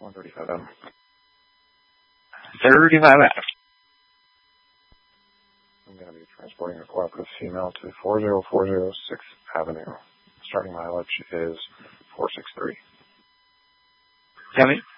135 35F. I'm going to be transporting a cooperative female to 40406 Avenue. Starting mileage is 463. Copy.